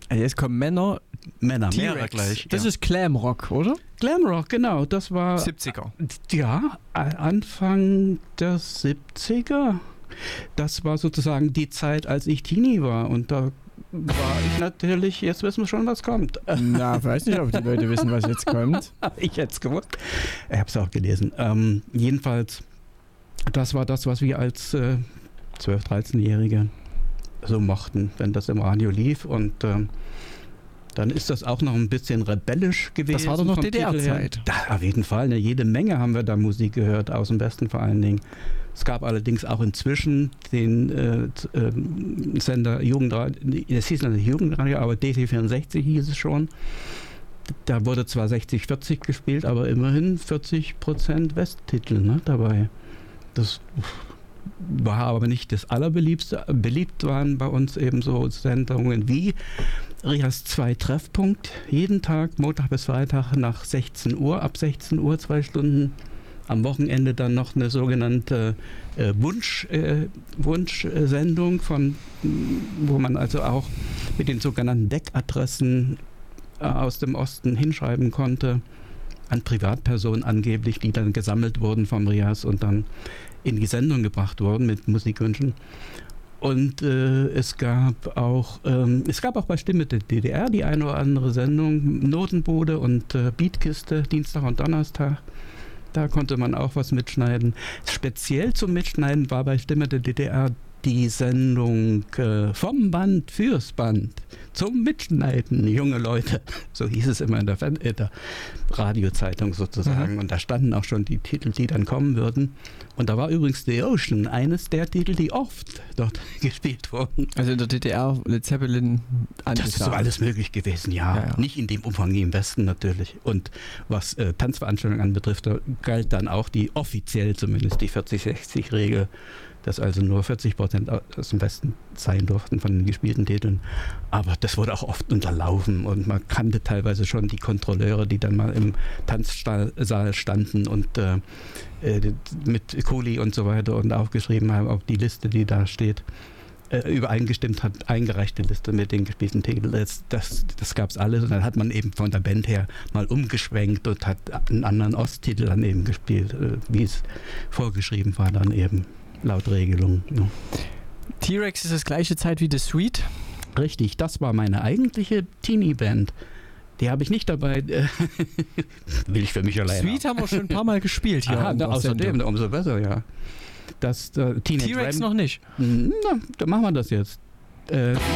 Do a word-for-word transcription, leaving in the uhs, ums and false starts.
Jetzt kommen Männer. Männer, T-Rex. mehrere gleich. Das ja. ist Glamrock, oder? Glamrock, genau. Das war siebziger. Ja, Anfang der siebziger. Das war sozusagen die Zeit, als ich Teenie war. Und da war ich natürlich, jetzt wissen wir schon, was kommt. Na, weiß nicht, ob die Leute wissen, was jetzt kommt. Ich hätte es gewusst. Ich habe es auch gelesen. Ähm, jedenfalls, das war das, was wir als äh, zwölf-, dreizehnjährige so mochten, wenn das im Radio lief. Und ähm, dann ist das auch noch ein bisschen rebellisch gewesen. Das war doch noch vom D D R-Zeit. Da, auf jeden Fall. Eine jede Menge haben wir da Musik gehört, aus dem Westen vor allen Dingen. Es gab allerdings auch inzwischen den äh, äh, Sender Jugendradio, es hieß nicht Jugendradio, aber D T vierundsechzig hieß es schon. Da wurde zwar sechzig vierzig gespielt, aber immerhin vierzig Prozent Westtitel, ne, dabei. Das war aber nicht das allerbeliebste. Beliebt waren bei uns eben so Sendungen wie Rias zwei Treffpunkt, jeden Tag, Montag bis Freitag nach sechzehn Uhr, ab sechzehn Uhr zwei Stunden. Am Wochenende dann noch eine sogenannte äh, Wunsch, äh, Wunschsendung, von, wo man also auch mit den sogenannten Deckadressen äh, aus dem Osten hinschreiben konnte, an Privatpersonen angeblich, die dann gesammelt wurden vom Rias und dann in die Sendung gebracht wurden mit Musikwünschen. Und äh, es gab auch ähm, es gab auch bei Stimme der D D R die eine oder andere Sendung, Notenbude und äh, Beatkiste, Dienstag und Donnerstag. Da konnte man auch was mitschneiden. Speziell zum Mitschneiden war bei Stimme der D D R die Sendung äh, vom Band fürs Band zum Mitschneiden, junge Leute. So hieß es immer in der, Fan- äh, der Radiozeitung sozusagen. Mhm. Und da standen auch schon die Titel, die dann kommen würden. Und da war übrigens The Ocean eines der Titel, die oft dort gespielt wurden. Also in der D D R Led Zeppelin angesagt. Das ist so alles möglich gewesen, ja. ja, ja. Nicht in dem Umfang wie im Westen natürlich. Und was äh, Tanzveranstaltungen anbetrifft, da galt dann auch die offiziell zumindest die vierzig sechzig Regel, dass also nur vierzig Prozent aus dem Westen sein durften von den gespielten Titeln. Aber das wurde auch oft unterlaufen und man kannte teilweise schon die Kontrolleure, die dann mal im Tanzsaal standen und äh, mit Kuli und so weiter und aufgeschrieben haben auf die Liste, die da steht, äh, übereingestimmt hat, eingereichte Liste mit den gespielten Titeln. Das, das, das gab es alles und dann hat man eben von der Band her mal umgeschwenkt und hat einen anderen Osttitel dann eben gespielt, äh, wie es vorgeschrieben war dann eben. Laut Regelung. Ja. T-Rex ist das gleiche Zeit wie The Sweet? Richtig, das war meine eigentliche Teenie-Band. Die habe ich nicht dabei. Äh, will ich für mich alleine. Sweet haben wir schon ein paar Mal gespielt hier. Aha, da, außerdem, umso besser, ja. Das, äh, T-Rex noch nicht? Na, dann machen wir das jetzt. Äh,